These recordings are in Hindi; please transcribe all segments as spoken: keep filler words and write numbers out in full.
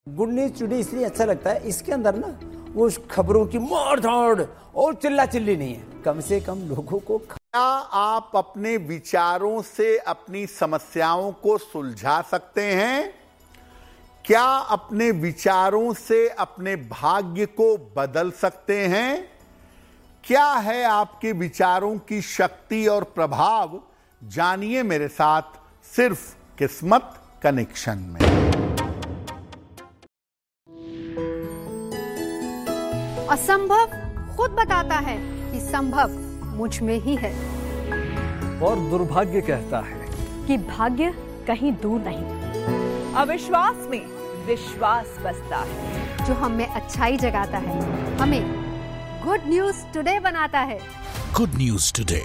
गुड न्यूज टुडे इसलिए अच्छा लगता है, इसके अंदर ना वो खबरों की मार धाड़ और चिल्ला चिल्ली नहीं है, कम से कम लोगों को। क्या आप अपने विचारों से अपनी समस्याओं को सुलझा सकते हैं? क्या अपने विचारों से अपने भाग्य को बदल सकते हैं? क्या है आपके विचारों की शक्ति और प्रभाव? जानिए मेरे साथ सिर्फ किस्मत कनेक्शन में। असंभव खुद बताता है कि संभव मुझ में ही है, और दुर्भाग्य कहता है कि भाग्य कहीं दूर नहीं। अविश्वास में विश्वास बसता है, जो हमें अच्छाई जगाता है, हमें गुड न्यूज टुडे बनाता है। Good news today.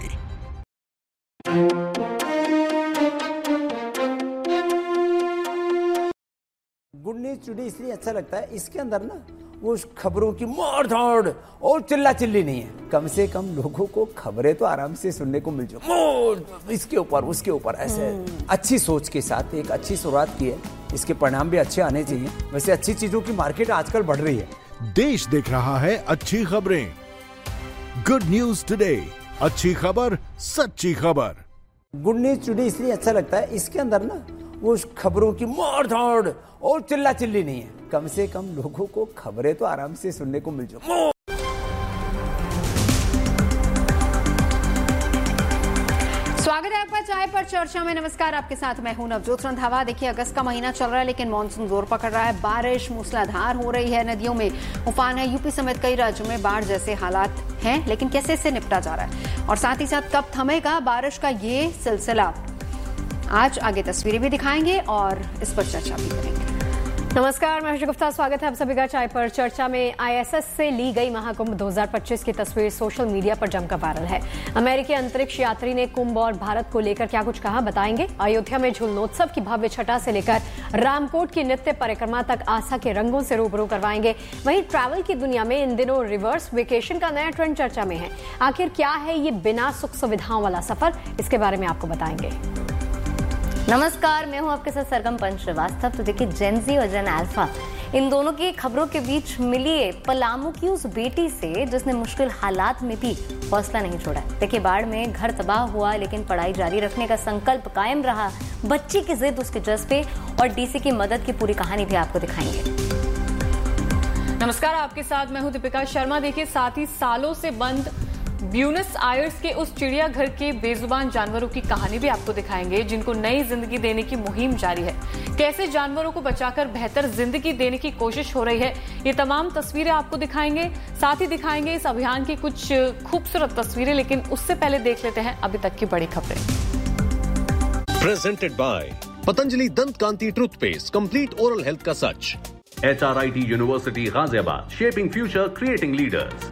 Good news today इसलिए अच्छा लगता है, इसके अंदर ना वो खबरों की मार धाड़ और चिल्ला चिल्ली नहीं है, कम से कम लोगों को खबरें तो आराम से सुनने को मिल जाए, इसके ऊपर उसके ऊपर ऐसे अच्छी सोच के साथ एक अच्छी शुरुआत की है, इसके परिणाम भी अच्छे आने चाहिए। वैसे अच्छी चीजों की मार्केट आजकल बढ़ रही है। देश देख रहा है अच्छी खबरें। गुड न्यूज टुडे, अच्छी खबर सच्ची खबर। गुड न्यूज टुडे इसलिए अच्छा लगता है, इसके अंदर ना वो खबरों की मार धाड़ और चिल्ला चिल्ली नहीं है, कम से कम लोगों को खबरें तो आराम से सुनने को मिल जाए। स्वागत है आपका चाय पर चर्चा में। नमस्कार, आपके साथ मैं हूं नवजोत रंधावा। देखिए, अगस्त का महीना चल रहा है, लेकिन मानसून जोर पकड़ रहा है। बारिश मूसलाधार हो रही है, नदियों में उफान है। यूपी समेत कई राज्यों में बाढ़ जैसे हालात हैं, लेकिन कैसे इससे निपटा जा रहा है और साथ ही साथ कब थमेगा बारिश का ये सिलसिला, आज आगे तस्वीरें भी दिखाएंगे और इस पर चर्चा भी करेंगे। नमस्कार, मैं गुप्ता, स्वागत है आप सभी का चाय पर चर्चा में। आईएसएस से ली गई महाकुंभ दो हज़ार पच्चीस की तस्वीर सोशल मीडिया पर जमकर वायरल है। अमेरिकी अंतरिक्ष यात्री ने कुंभ और भारत को लेकर क्या कुछ कहा, बताएंगे। अयोध्या में झूलनोत्सव की भव्य छटा से लेकर रामकोट की नित्य परिक्रमा तक आस्था के रंगों से रूबरू करवाएंगे। वहीं ट्रैवल की दुनिया में इन दिनों रिवर्स वेकेशन का नया ट्रेंड चर्चा में है। आखिर क्या है ये बिना सुख सुविधाओं वाला सफर, इसके बारे में आपको बताएंगे। नमस्कार, मैं हूं आपके साथ सरगम पंच श्रीवास्तव। तो देखिए, जेनजी और जेन अल्फा, इन दोनों की खबरों के बीच मिलिए पलामू की उस बेटी से जिसने मुश्किल हालात में भी हौसला नहीं छोड़ा। देखिए, बाढ़ में घर तबाह हुआ, लेकिन पढ़ाई जारी रखने का संकल्प कायम रहा। बच्ची की जिद, उसके जज्बे और डीसी की मदद की पूरी कहानी भी आपको दिखाएंगे। नमस्कार, आपके साथ मैं हूं दीपिका शर्मा। देखिए, साथ ही सालों से बंद ब्यूनस आयर्स के उस चिड़ियाघर के बेजुबान जानवरों की कहानी भी आपको दिखाएंगे, जिनको नई जिंदगी देने की मुहिम जारी है। कैसे जानवरों को बचाकर बेहतर जिंदगी देने की कोशिश हो रही है, ये तमाम तस्वीरें आपको दिखाएंगे। साथ ही दिखाएंगे इस अभियान की कुछ खूबसूरत तस्वीरें, लेकिन उससे पहले देख लेते हैं अभी तक की बड़ी खबरें। प्रेजेंटेड बाय पतंजलि दंत कांति टूथपेस्ट, कंप्लीट ओरल हेल्थ का सच। H R I T university Ghaziabad, shaping future, creating leaders.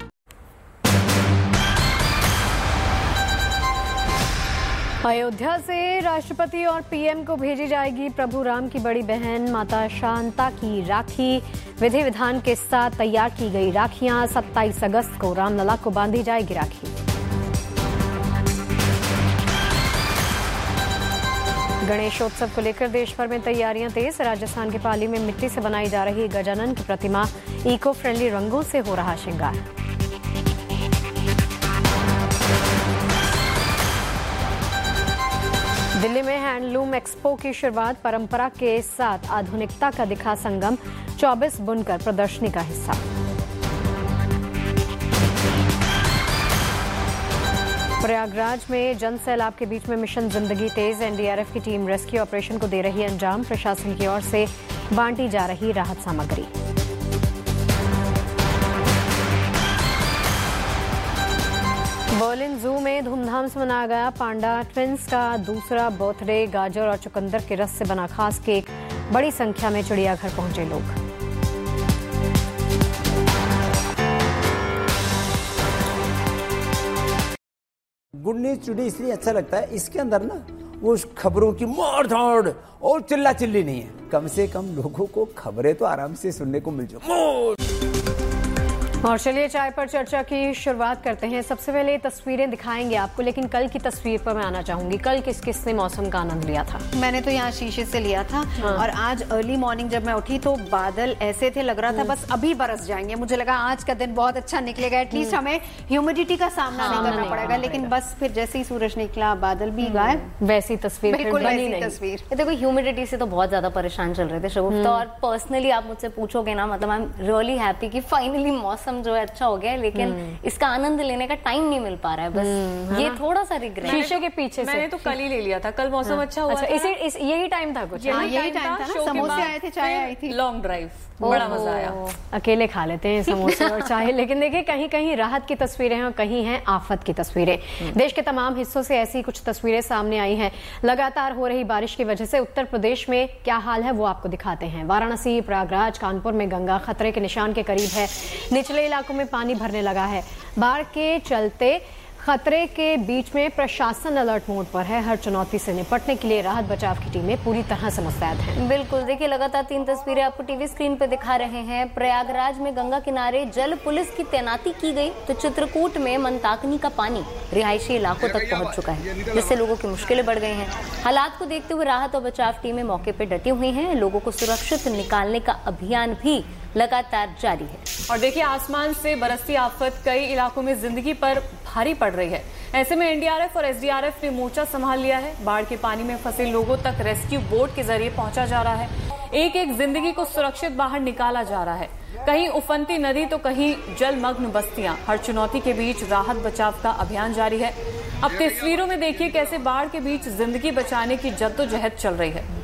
Ayodhya से राष्ट्रपति और पीएम को भेजी जाएगी प्रभु राम की बड़ी बहन माता शांता की राखी। विधि विधान के साथ तैयार की गई राखियां, सत्ताईस अगस्त को रामलला को बांधी जाएगी राखी। गणेशोत्सव को लेकर देश भर में तैयारियां तेज। राजस्थान के पाली में मिट्टी से बनाई जा रही गजानन की प्रतिमा, इको फ्रेंडली रंगों से हो रहा श्रृंगार। दिल्ली में हैंडलूम एक्सपो की शुरुआत, परंपरा के साथ आधुनिकता का दिखा संगम, चौबीस बुनकर प्रदर्शनी का हिस्सा। प्रयागराज में जन सैलाब के बीच में मिशन जिंदगी तेज। एनडीआरएफ की टीम रेस्क्यू ऑपरेशन को दे रही अंजाम, प्रशासन की ओर से बांटी जा रही राहत सामग्री। बर्लिन जू में धूमधाम से मनाया गया पांडा ट्विंस का दूसरा बर्थडे। गाजर और चुकंदर के रस से बना खास केक, बड़ी संख्या में चिड़ियाघर पहुंचे लोग। गुड न्यूज टुडे इसलिए अच्छा लगता है, इसके अंदर ना वो खबरों की मार धाड़ और चिल्ला चिल्ली नहीं है, कम से कम लोगों को खबरें तो आराम से सुनने को मिल जाए। और चलिए चाय पर चर्चा की शुरुआत करते हैं। सबसे पहले तस्वीरें दिखाएंगे आपको, लेकिन कल की तस्वीर पर मैं आना चाहूंगी। कल किस किसने मौसम का आनंद लिया था? मैंने तो यहाँ शीशे से लिया था। हाँ। और आज अर्ली मॉर्निंग जब मैं उठी तो बादल ऐसे थे, लग रहा था बस अभी बरस जाएंगे। मुझे लगा आज का दिन बहुत अच्छा निकलेगा, एटलीस्ट हमें ह्यूमिडिटी का सामना हाँ, नहीं करना पड़ेगा। लेकिन बस फिर जैसे ही सूरज निकला बादल भी गायब, वैसी तस्वीर बिल्कुल वैसी तस्वीर। देखो ह्यूमिडिटी से तो बहुत ज्यादा परेशान चल रहे थे शगुफ्ता, और पर्सनली आप मुझसे पूछोगे ना, मतलब आई एम रियली हैप्पी कि फाइनली मौसम जो है अच्छा हो गया, लेकिन इसका आनंद लेने का टाइम नहीं मिल पा रहा है। बस ये थोड़ा सा रिग्रेट। शीशे के पीछे से मैंने तो कल ही ले लिया था। कल मौसम अच्छा हुआ था। इसी इस, यही टाइम था कुछ, यही टाइम था ना, समोसे आए थे, चाय आई थी, लॉन्ग ड्राइव, बड़ा मजा आया। अकेले खा लेते हैं समोसे और चाय, लेकिन देखिए कहीं कहीं राहत की तस्वीरें हैं और कहीं हैं आफत की तस्वीरें। देश के तमाम हिस्सों से ऐसी कुछ तस्वीरें सामने आई हैं। लगातार हो रही बारिश की वजह से उत्तर प्रदेश में क्या हाल है वो आपको दिखाते हैं। वाराणसी, प्रयागराज, कानपुर में गंगा खतरे के निशान के करीब है। निचले इलाकों में पानी भरने लगा है। बाढ़ के चलते खतरे के बीच में प्रशासन अलर्ट मोड पर है। हर चुनौती से निपटने के लिए राहत बचाव की टीमें पूरी तरह से मुस्तैद हैं। बिल्कुल, देखिए लगातार तीन तस्वीरें आपको टीवी स्क्रीन पे दिखा रहे हैं। प्रयागराज में गंगा किनारे जल पुलिस की तैनाती की गई, तो चित्रकूट में मंदाकिनी का पानी रिहायशी इलाकों तक पहुंच चुका है, जिससे लोगों की मुश्किलें बढ़ गई हैं। हालात को देखते हुए राहत और बचाव टीमें मौके पर डटी हुई हैं। लोगों को सुरक्षित निकालने का अभियान भी लगातार जारी है। और देखिए आसमान से बरसती आफत कई इलाकों में जिंदगी पर भारी पड़ रही है। ऐसे में एनडीआरएफ और एसडीआरएफ ने मोर्चा संभाल लिया है। बाढ़ के पानी में फंसे लोगों तक रेस्क्यू बोट के जरिए पहुंचा जा रहा है। एक एक जिंदगी को सुरक्षित बाहर निकाला जा रहा है। कहीं उफनती नदी तो कहीं जलमग्न बस्तियां। हर चुनौती के बीच राहत बचाव का अभियान जारी है। अब तस्वीरों में देखिए कैसे बाढ़ के बीच जिंदगी बचाने की जद्दोजहद चल रही है।